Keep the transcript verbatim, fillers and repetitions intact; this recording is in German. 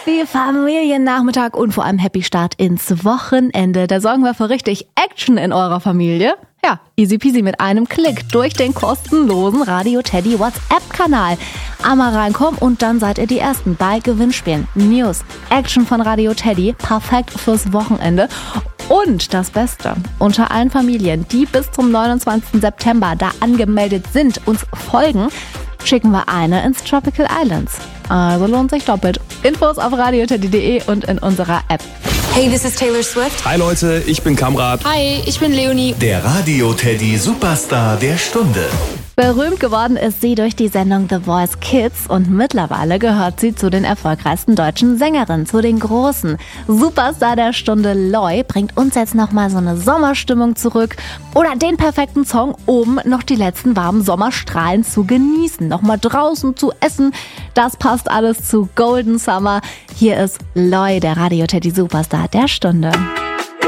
Happy Familiennachmittag und vor allem Happy Start ins Wochenende. Da sorgen wir für richtig Action in eurer Familie. Ja, easy peasy mit einem Klick durch den kostenlosen Radio Teddy WhatsApp-Kanal. Einmal reinkommen und dann seid ihr die Ersten bei Gewinnspielen, News, Action von Radio Teddy, perfekt fürs Wochenende. Und das Beste, unter allen Familien, die bis zum neunundzwanzigsten September da angemeldet sind, uns folgen, schicken wir eine ins Tropical Islands. Also lohnt sich doppelt. Infos auf radio teddy punkt de und in unserer App. Hey, this is Taylor Swift. Hi Leute, ich bin Kamrat. Hi, ich bin Leonie. Der Radio Teddy Superstar der Stunde. Berühmt geworden ist sie durch die Sendung The Voice Kids und mittlerweile gehört sie zu den erfolgreichsten deutschen Sängerinnen, zu den Großen. Superstar der Stunde Loi bringt uns jetzt nochmal so eine Sommerstimmung zurück oder den perfekten Song, um noch die letzten warmen Sommerstrahlen zu genießen, nochmal draußen zu essen. Das passt alles zu Golden Summer. Hier ist Loi, der Radio Teddy Superstar der Stunde.